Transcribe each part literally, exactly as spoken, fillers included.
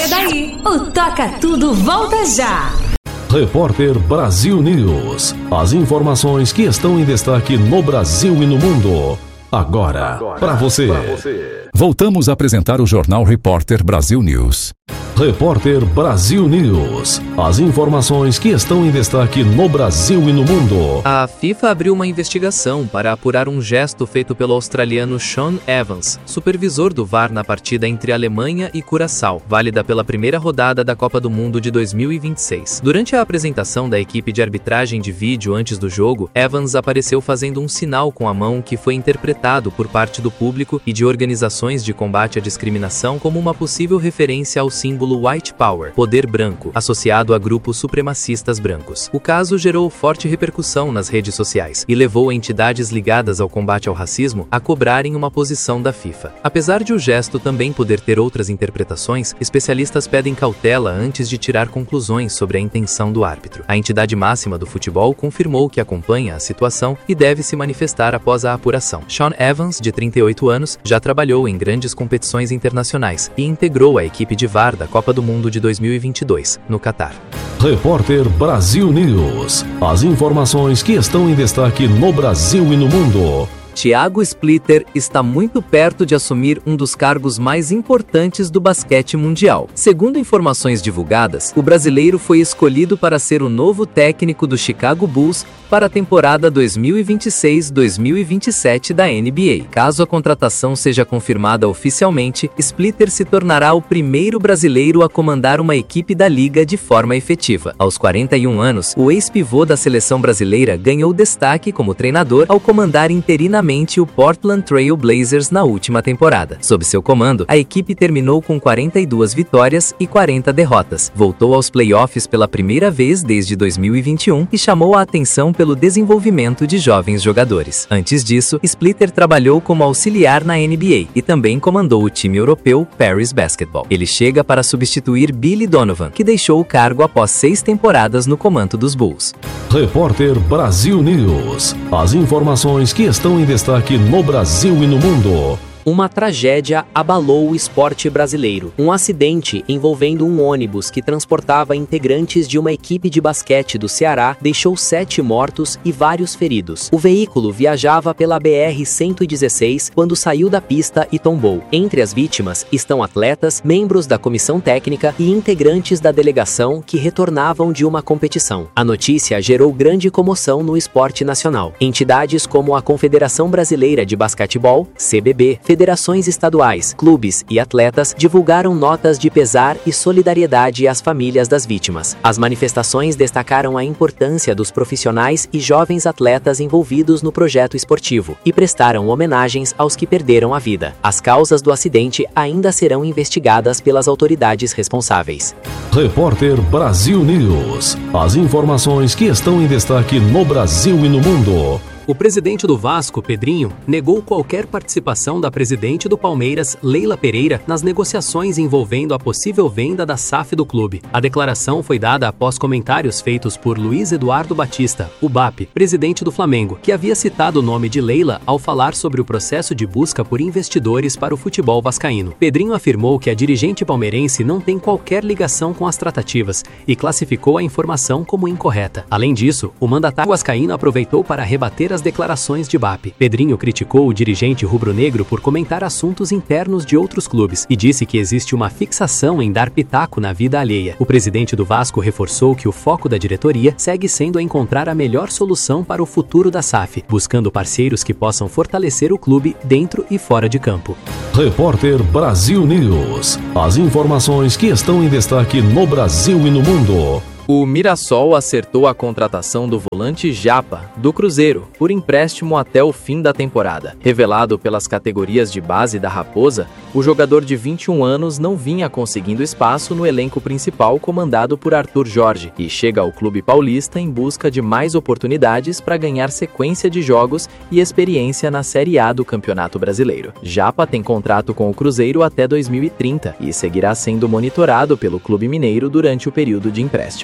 saia daí, o Toca Tudo volta já. Repórter Brasil News. As informações que estão em destaque no Brasil e no mundo. Agora, Agora para você. você. Voltamos a apresentar o Jornal Repórter Brasil News. Repórter Brasil News. As informações que estão em destaque no Brasil e no mundo. A FIFA abriu uma investigação para apurar um gesto feito pelo australiano Shaun Evans, supervisor do V A R na partida entre Alemanha e Curaçao, válida pela primeira rodada da Copa do Mundo de dois mil e vinte e seis. Durante a apresentação da equipe de arbitragem de vídeo antes do jogo, Evans apareceu fazendo um sinal com a mão que foi interpretado por parte do público e de organizações de combate à discriminação como uma possível referência ao símbolo White Power, poder branco, associado a grupos supremacistas brancos. O caso gerou forte repercussão nas redes sociais e levou entidades ligadas ao combate ao racismo a cobrarem uma posição da FIFA. Apesar de o gesto também poder ter outras interpretações, especialistas pedem cautela antes de tirar conclusões sobre a intenção do árbitro. A entidade máxima do futebol confirmou que acompanha a situação e deve se manifestar após a apuração. Shaun Evans, de trinta e oito anos, já trabalhou em grandes competições internacionais e integrou a equipe de V A R da Copa do Mundo de dois mil e vinte e dois, no Catar. Repórter Brasil News. As informações que estão em destaque no Brasil e no mundo. Thiago Splitter está muito perto de assumir um dos cargos mais importantes do basquete mundial. Segundo informações divulgadas, o brasileiro foi escolhido para ser o novo técnico do Chicago Bulls para a temporada dois mil e vinte e seis dois mil e vinte e sete da N B A. Caso a contratação seja confirmada oficialmente, Splitter se tornará o primeiro brasileiro a comandar uma equipe da liga de forma efetiva. Aos quarenta e um anos, o ex-pivô da seleção brasileira ganhou destaque como treinador ao comandar interinamente o Portland Trail Blazers na última temporada. Sob seu comando, a equipe terminou com quarenta e duas vitórias e quarenta derrotas. Voltou aos playoffs pela primeira vez desde dois mil e vinte e um e chamou a atenção pelo desenvolvimento de jovens jogadores. Antes disso, Splitter trabalhou como auxiliar na N B A e também comandou o time europeu Paris Basketball. Ele chega para substituir Billy Donovan, que deixou o cargo após seis temporadas no comando dos Bulls. Repórter Brasil News. As informações que estão em destaque no Brasil e no mundo. Uma tragédia abalou o esporte brasileiro. Um acidente envolvendo um ônibus que transportava integrantes de uma equipe de basquete do Ceará deixou sete mortos e vários feridos. O veículo viajava pela B R cento e dezesseis quando saiu da pista e tombou. Entre as vítimas estão atletas, membros da comissão técnica e integrantes da delegação que retornavam de uma competição. A notícia gerou grande comoção no esporte nacional. Entidades como a Confederação Brasileira de Basquetebol, C B B, federações estaduais, clubes e atletas divulgaram notas de pesar e solidariedade às famílias das vítimas. As manifestações destacaram a importância dos profissionais e jovens atletas envolvidos no projeto esportivo e prestaram homenagens aos que perderam a vida. As causas do acidente ainda serão investigadas pelas autoridades responsáveis. Repórter Brasil News. As informações que estão em destaque no Brasil e no mundo. O presidente do Vasco, Pedrinho, negou qualquer participação da presidente do Palmeiras, Leila Pereira, nas negociações envolvendo a possível venda da S A F do clube. A declaração foi dada após comentários feitos por Luiz Eduardo Batista, o B A P, presidente do Flamengo, que havia citado o nome de Leila ao falar sobre o processo de busca por investidores para o futebol vascaíno. Pedrinho afirmou que a dirigente palmeirense não tem qualquer ligação com as tratativas e classificou a informação como incorreta. Além disso, o mandatário vascaíno aproveitou para rebater as declarações de B A P. Pedrinho criticou o dirigente rubro-negro por comentar assuntos internos de outros clubes e disse que existe uma fixação em dar pitaco na vida alheia. O presidente do Vasco reforçou que o foco da diretoria segue sendo a encontrar a melhor solução para o futuro da S A F, buscando parceiros que possam fortalecer o clube dentro e fora de campo. Repórter Brasil News. As informações que estão em destaque no Brasil e no mundo. O Mirassol acertou a contratação do volante Japa, do Cruzeiro, por empréstimo até o fim da temporada. Revelado pelas categorias de base da Raposa, o jogador de vinte e um anos não vinha conseguindo espaço no elenco principal comandado por Arthur Jorge e chega ao clube paulista em busca de mais oportunidades para ganhar sequência de jogos e experiência na Série A do Campeonato Brasileiro. Japa tem contrato com o Cruzeiro até dois mil e trinta e seguirá sendo monitorado pelo clube mineiro durante o período de empréstimo.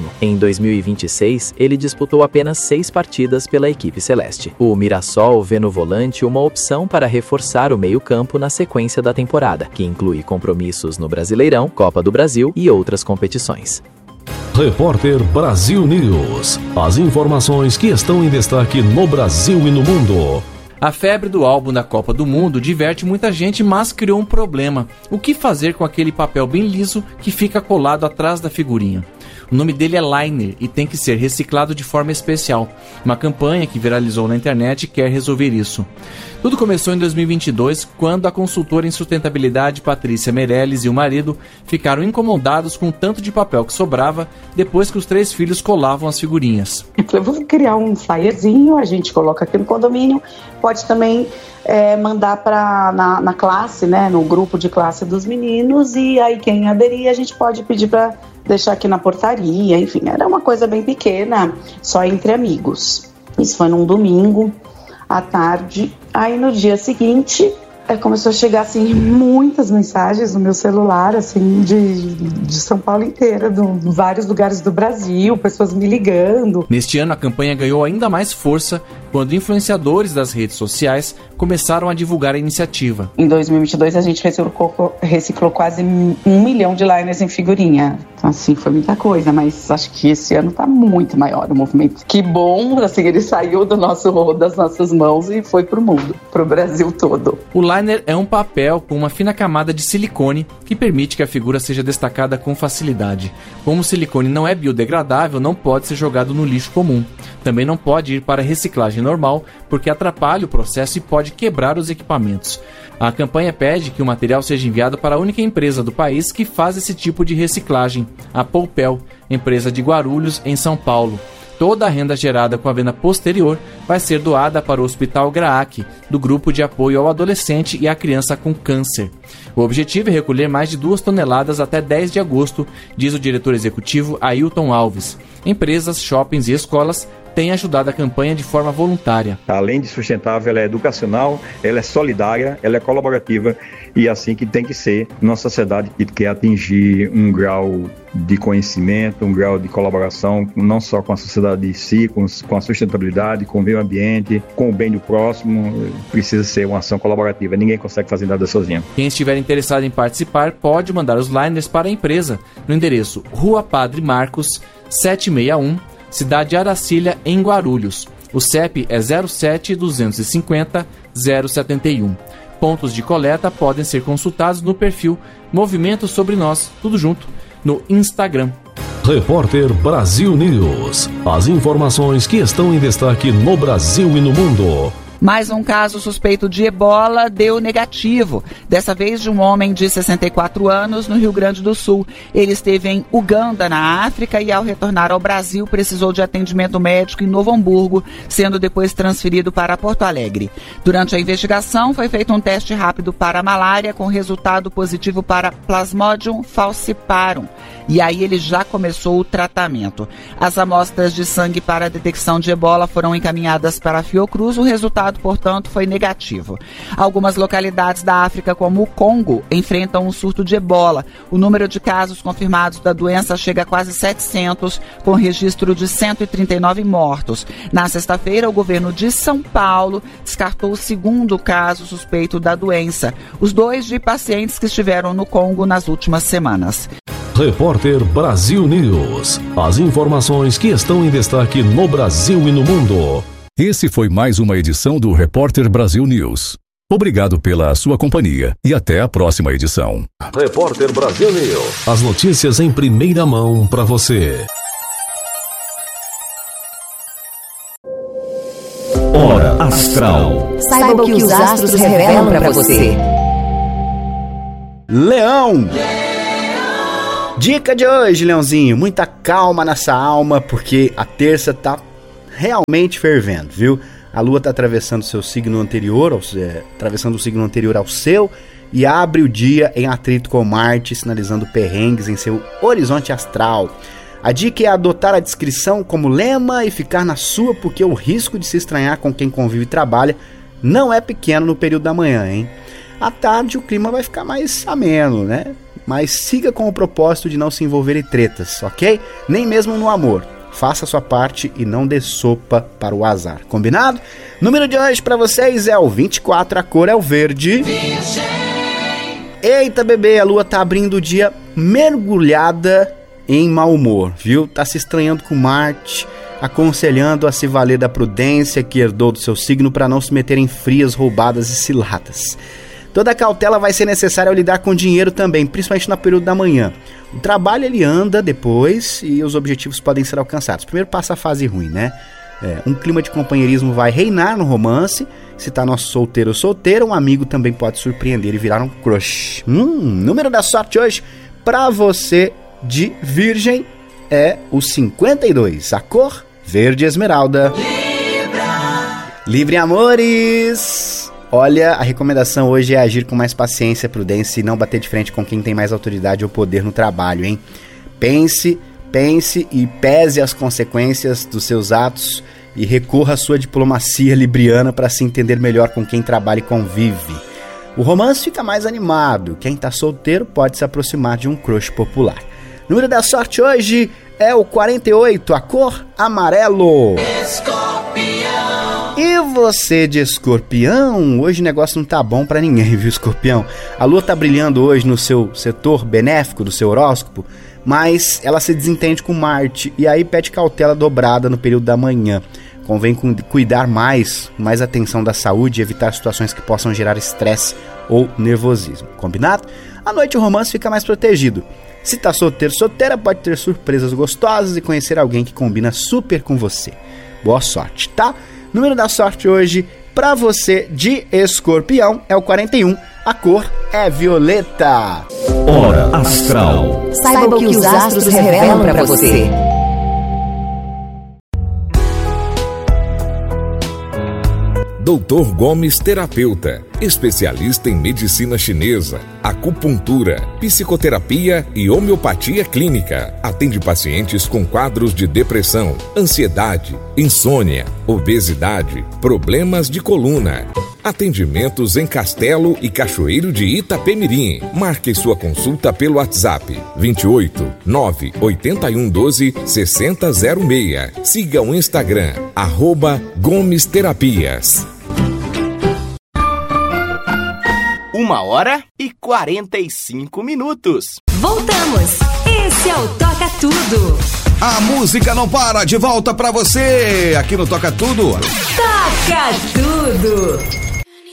Em dois mil e vinte e seis, ele disputou apenas seis partidas pela equipe celeste. O Mirassol vê no volante uma opção para reforçar o meio-campo na sequência da temporada, que inclui compromissos no Brasileirão, Copa do Brasil e outras competições. Repórter Brasil News. As informações que estão em destaque no Brasil e no mundo. A febre do álbum da Copa do Mundo diverte muita gente, mas criou um problema. O que fazer com aquele papel bem liso que fica colado atrás da figurinha? O nome dele é liner e tem que ser reciclado de forma especial. Uma campanha que viralizou na internet quer resolver isso. Tudo começou em dois mil e vinte e dois, quando a consultora em sustentabilidade Patrícia Meirelles e o marido ficaram incomodados com o tanto de papel que sobrava depois que os três filhos colavam as figurinhas. Eu falei, vou criar um flyerzinho, a gente coloca aqui no condomínio, pode também é, mandar pra, na, na classe, né, no grupo de classe dos meninos, e aí quem aderir a gente pode pedir para deixar aqui na portaria, enfim, era uma coisa bem pequena, só entre amigos. Isso foi num domingo à tarde. Aí no dia seguinte é, começou a chegar assim muitas mensagens no meu celular, assim, de, de São Paulo inteira, de vários lugares do Brasil, pessoas me ligando. Neste ano a campanha ganhou ainda mais força quando influenciadores das redes sociais começaram a divulgar a iniciativa. Em dois mil e vinte e dois a gente reciclou, reciclou quase um milhão de liners em figurinha. Então assim, foi muita coisa, mas acho que esse ano tá muito maior o movimento. Que bom, assim, ele saiu do nosso, das nossas mãos e foi pro mundo, pro Brasil todo. O liner é um papel com uma fina camada de silicone que permite que a figura seja destacada com facilidade. Como o silicone não é biodegradável, não pode ser jogado no lixo comum. Também não pode ir para reciclagem normal, porque atrapalha o processo e pode quebrar os equipamentos. A campanha pede que o material seja enviado para a única empresa do país que faz esse tipo de reciclagem, a Poupel, empresa de Guarulhos, em São Paulo. Toda a renda gerada com a venda posterior vai ser doada para o Hospital Graac, do Grupo de Apoio ao Adolescente e à Criança com Câncer. O objetivo é recolher mais de duas toneladas até dez de agosto, diz o diretor executivo Ailton Alves. Empresas, shoppings e escolas têm ajudado a campanha de forma voluntária. Além de sustentável, ela é educacional, ela é solidária, ela é colaborativa e é assim que tem que ser numa sociedade que quer atingir um grau de conhecimento, um grau de colaboração, não só com a sociedade em si, com, com a sustentabilidade, com o meio ambiente, com o bem do próximo. Precisa ser uma ação colaborativa, ninguém consegue fazer nada sozinho. Quem estiver interessado em participar pode mandar os liners para a empresa no endereço Rua Padre Marcos, setecentos e sessenta e um, Cidade de Aracilha, em Guarulhos. O C E P é zero sete duzentos e cinquenta zero setenta e um. Pontos de coleta podem ser consultados no perfil Movimento Sobre Nós, tudo junto, no Instagram. Repórter Brasil News. As informações que estão em destaque no Brasil e no mundo. Mais um caso suspeito de ebola deu negativo, dessa vez de um homem de sessenta e quatro anos no Rio Grande do Sul. Ele esteve em Uganda, na África, e ao retornar ao Brasil precisou de atendimento médico em Novo Hamburgo, sendo depois transferido para Porto Alegre. Durante a investigação foi feito um teste rápido para a malária com resultado positivo para Plasmodium falciparum, e aí ele já começou o tratamento. As amostras de sangue para a detecção de ebola foram encaminhadas para a Fiocruz. O resultado, portanto, foi negativo. Algumas localidades da África, como o Congo, enfrentam um surto de ebola. O número de casos confirmados da doença chega a quase setecentos, com registro de cento e trinta e nove mortos. Na sexta-feira, o governo de São Paulo descartou o segundo caso suspeito da doença, os dois de pacientes que estiveram no Congo nas últimas semanas. Repórter Brasil News. As informações que estão em destaque no Brasil e no mundo. Esse foi mais uma edição do Repórter Brasil News. Obrigado pela sua companhia e até a próxima edição. Repórter Brasil News. As notícias em primeira mão para você. Hora Astral. Saiba o que os astros revelam para você. Leão. Dica de hoje, Leãozinho. Muita calma nessa alma, porque a terça tá realmente fervendo, viu? A lua tá atravessando seu signo anterior, ao, é, atravessando o signo anterior ao seu, e abre o dia em atrito com Marte, sinalizando perrengues em seu horizonte astral. A dica é adotar a discrição como lema e ficar na sua, porque o risco de se estranhar com quem convive e trabalha não é pequeno no período da manhã, hein? À tarde o clima vai ficar mais ameno, né? mas siga com o propósito de não se envolver em tretas, ok? Nem mesmo no amor. Faça a sua parte e não dê sopa para o azar, combinado? Número de hoje para vocês é o vinte e quatro, a cor é o verde. Virgem. Eita, bebê, a lua tá abrindo o dia mergulhada em mau humor, viu? Tá se estranhando com Marte, aconselhando a se valer da prudência que herdou do seu signo para não se meter em frias, roubadas e ciladas. Toda cautela vai ser necessária ao lidar com dinheiro também, principalmente no período da manhã. O trabalho ele anda depois e os objetivos podem ser alcançados. Primeiro passa a fase ruim, né? É, um clima de companheirismo vai reinar no romance. Se tá nosso solteiro ou solteira, um amigo também pode surpreender e virar um crush. Hum, número da sorte hoje pra você de Virgem é o cinquenta e dois, a cor verde esmeralda. Libra. Livre amores! Olha, a recomendação hoje é agir com mais paciência, prudência e não bater de frente com quem tem mais autoridade ou poder no trabalho, hein? Pense, pense e pese as consequências dos seus atos e recorra à sua diplomacia libriana para se entender melhor com quem trabalha e convive. O romance fica mais animado, quem tá solteiro pode se aproximar de um crush popular. O número da sorte hoje é o quarenta e oito, a cor amarelo. Escorpião. E você de Escorpião, hoje o negócio não tá bom pra ninguém, viu, Escorpião? A lua tá brilhando hoje no seu setor benéfico do seu horóscopo, mas ela se desentende com Marte e aí pede cautela dobrada no período da manhã. Convém cuidar mais, mais atenção da saúde e evitar situações que possam gerar estresse ou nervosismo, combinado? À noite o romance fica mais protegido. Se tá solteiro, solteira, pode ter surpresas gostosas e conhecer alguém que combina super com você. Boa sorte, tá? Número da sorte hoje pra você de Escorpião é o quarenta e um, a cor é violeta. Hora Astral. Saiba o que os astros revelam pra você. doutor Gomes Terapeuta, especialista em medicina chinesa, acupuntura, psicoterapia e homeopatia clínica. Atende pacientes com quadros de depressão, ansiedade, insônia, obesidade, problemas de coluna. Atendimentos em Castelo e Cachoeiro de Itapemirim. Marque sua consulta pelo WhatsApp vinte e oito, nove oito um um doze, seis zero zero seis. Siga o Instagram, arroba Gomes Terapias. Uma hora e quarenta e cinco minutos. Voltamos. Esse é o Toca Tudo. A música não para, de volta pra você aqui no Toca Tudo. Toca Tudo.